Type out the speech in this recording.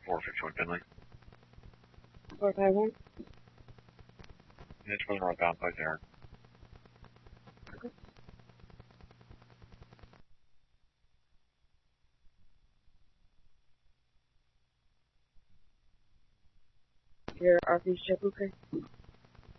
451 Finley. 451. It's for the northbound place there. Okay. Your RV ship, okay?